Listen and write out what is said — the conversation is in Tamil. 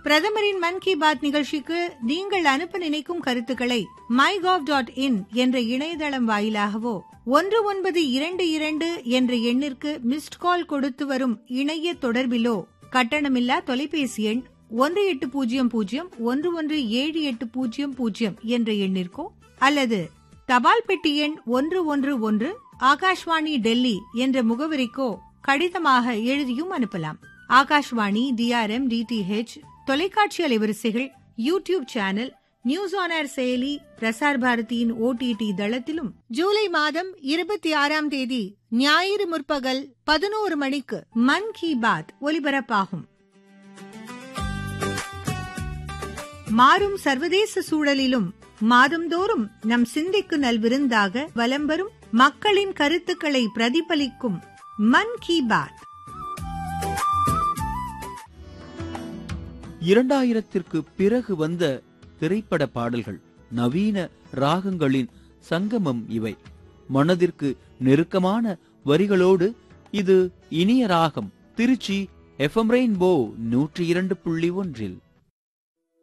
பிரதமரின் மன் கி பாத் நிகழ்ச்சிக்கு நீங்கள் அனுப்ப நினைக்கும் கருத்துக்களை mygov.in என்ற இணையதளம் வாயிலாகவோ 1922 என்ற எண்ணிற்கு மிஸ்ட் கால் கொடுத்து வரும் இணைய தொடர்பிலோ கட்டணமில்லா தொலைபேசி எண் 1800-117800 என்ற எண்ணிற்கோ அல்லது தபால் பெட்டி எண் 111 ஆகாஷ்வாணி டெல்லி என்ற முகவரிக்கோ கடிதமாக எழுதியும் அனுப்பலாம். ஆகாஷ்வாணி, DRM, DTH தொலைக்காட்சி அலைவரிசைகள், YouTube channel, news on air செயலி, பிரசார் பாரதியின் OTT தளத்திலும் ஜூலை மாதம் 26ஆம் தேதி ஞாயிறு முற்பகல் 11 மணிக்கு மன் கி பாத் ஒலிபரப்பாகும். மாறும் சர்வதேச சூழலிலும் மாதந்தோறும் நம் சிந்தைக்கு நல்விருந்தாக வலம் வரும் மக்களின் கருத்துக்களை பிரதிபலிக்கும் மன் கி பாத். 2000ற்கு பிறகு வந்த திரைப்பட பாடல்கள் நவீன ராகங்களின் சங்கமம். இவை மனதிற்கு நெருக்கமான வரிகளோடு இது இனிய ராகம். Trichy FM rainbow 102.1.